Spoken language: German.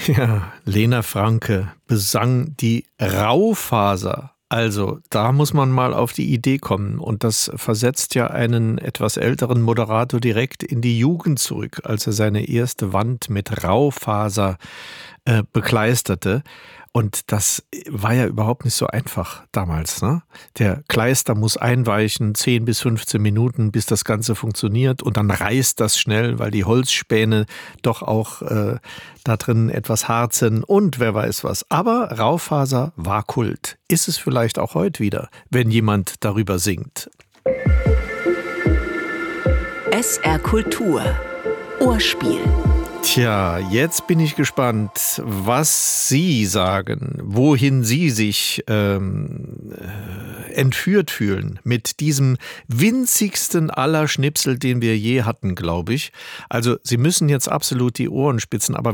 Ja, Lena Franke besang die Raufaser. Also, da muss man mal auf die Idee kommen. Und das versetzt ja einen etwas älteren Moderator direkt in die Jugend zurück, als er seine erste Wand mit Raufaser bekleisterte. Und das war ja überhaupt nicht so einfach damals, ne? Der Kleister muss einweichen, 10 bis 15 Minuten, bis das Ganze funktioniert. Und dann reißt das schnell, weil die Holzspäne doch auch da drin etwas hart sind und wer weiß was. Aber Raufaser war Kult. Ist es vielleicht auch heute wieder, wenn jemand darüber singt. SR Kultur. Ohrspiel. Tja, jetzt bin ich gespannt, was Sie sagen, wohin Sie sich entführt fühlen mit diesem winzigsten aller Schnipsel, den wir je hatten, glaube ich. Also Sie müssen jetzt absolut die Ohren spitzen, aber